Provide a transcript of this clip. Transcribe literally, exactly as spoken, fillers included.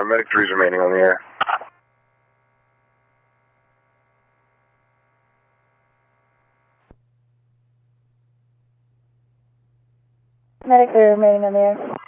Uh, medic three's remaining on the air. Medic three remaining on the air.